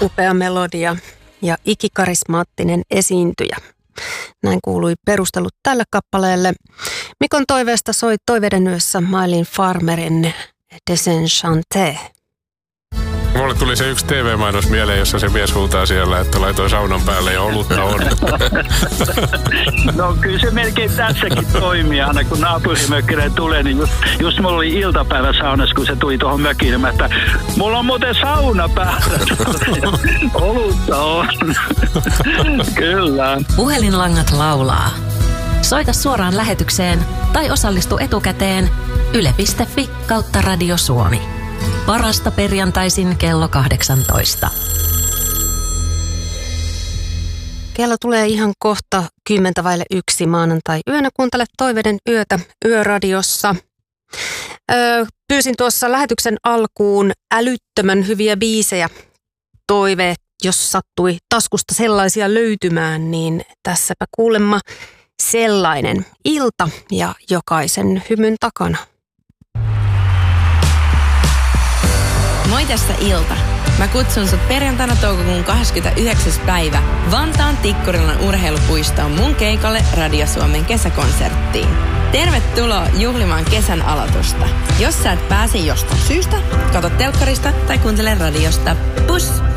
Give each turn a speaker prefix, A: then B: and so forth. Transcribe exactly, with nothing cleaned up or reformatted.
A: upea melodia ja ikikarismaattinen esiintyjä. Näin kuului perustelut tälle kappaleelle. Mikon toiveesta soi Toiveiden yössä Mylene Farmerin Desenchanté.
B: Mulle tuli se yksi T V-mainos mieleen, jossa se mies huutaa siellä, että laitoi saunan päälle ja olutta on.
C: No kyllä se melkein tässäkin toimii. Aina kun naapurimökkinen tulee, niin just, just mulla oli iltapäivä saunassa, kun se tuli tuohon mökiin, että mulla on muuten sauna päällä. Olutta on. Kyllä.
D: Puhelinlangat laulaa. Soita suoraan lähetykseen tai osallistu etukäteen yle piste fi kautta Radio Suomi. Parasta perjantaisin kello kahdeksantoista.
A: Kello tulee ihan kohta kymmentä vaille yksi maanantai yönä. Kuuntele Toiveiden yötä Yöradiossa. Öö, pyysin tuossa lähetyksen alkuun älyttömän hyviä biisejä. Toive, jos sattui taskusta sellaisia löytymään, niin tässäpä kuulemma sellainen ilta ja jokaisen hymyn takana.
E: Moi, tässä Ilta. Mä kutsun sut perjantaina toukokuun kahdeskymmenesyhdeksäs päivä Vantaan Tikkurilan urheilupuistoon mun keikalle Radio Suomen kesäkonserttiin. Tervetuloa juhlimaan kesän aloitusta. Jos sä et pääse jostain syystä, katso telkkarista tai kuuntele radiosta. Pus!